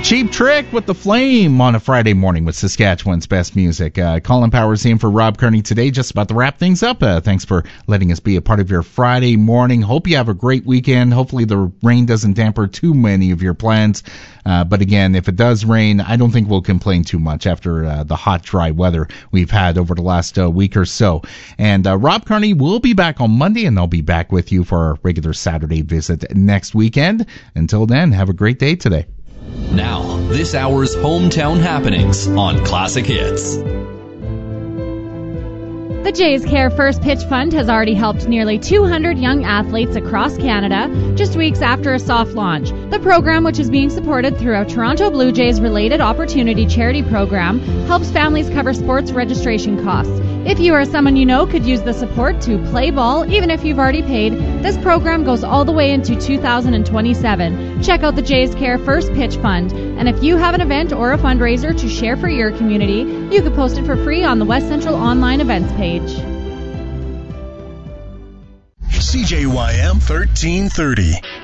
Cheap Trick with The Flame on a Friday morning with Saskatchewan's best music. Colin Powers in for Rob Kearney today, just about to wrap things up. Thanks for letting us be a part of your Friday morning. Hope you have a great weekend. Hopefully the rain doesn't damper too many of your plans. But again, if it does rain, I don't think we'll complain too much after the hot, dry weather we've had over the last week or so. And Rob Kearney will be back on Monday, and I'll be back with you for our regular Saturday visit next weekend. Until then, have a great day today. Now, this hour's hometown happenings on Classic Hits. The Jays Care First Pitch Fund has already helped nearly 200 young athletes across Canada just weeks after a soft launch. The program, which is being supported through a Toronto Blue Jays related opportunity charity program, helps families cover sports registration costs. If you or someone you know could use the support to play ball, even if you've already paid, this program goes all the way into 2027. Check out the Jays Care First Pitch Fund. And if you have an event or a fundraiser to share for your community, you can post it for free on the West Central Online Events page. CJYM 1330.